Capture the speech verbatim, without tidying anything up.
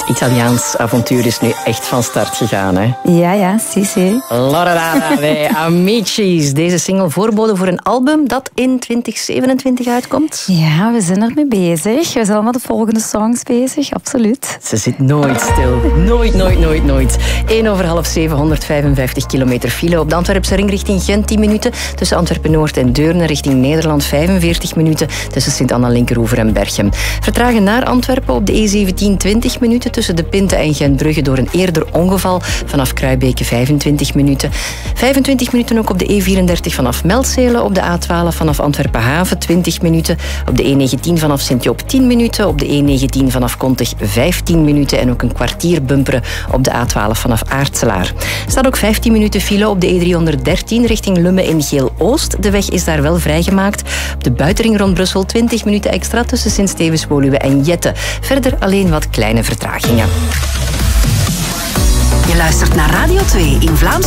Italiaans avontuur is nu echt van start gegaan, hè? Ja, ja, si, si. Lorada de Amicis. Deze single voorbode voor een album dat in twintig zevenentwintig uitkomt. Ja, we zijn ermee bezig. We zijn al met de volgende songs bezig, absoluut. Ze zit nooit stil. Nooit, nooit, nooit, nooit. één over half zeven, honderdvijfenvijftig kilometer file op de Antwerpse ring richting Gent, tien minuten. Tussen Antwerpen-Noord en Deurne richting Nederland, vijfenveertig minuten. Tussen Sint-Anna, Linkeroever en Berchem. Vertragen naar Antwerpen op de E zeventien, twintig minuten. Tussen De Pinte en Gentbrugge door een eerder ongeval. Vanaf Kruibeke vijfentwintig minuten. vijfentwintig minuten ook op de E vierendertig vanaf Meltzelen. Op de A twaalf vanaf Antwerpen-Haven, twintig minuten. Op de E negentien vanaf Sint-Joop, tien minuten. Op de E negentien vanaf Kontig, vijftien minuten. En ook een kwartier bumperen op de A twaalf vanaf Aartselaar. Er staat ook vijftien minuten file op de E driehonderddertien richting Lummen in Geel-Oost. De weg is daar wel vrijgemaakt. Op de buitenring rond Brussel twintig minuten extra tussen Sint-Stevens-Woluwe en Jette. Verder alleen wat kleine vertragingen. Je luistert naar Radio twee in Vlaams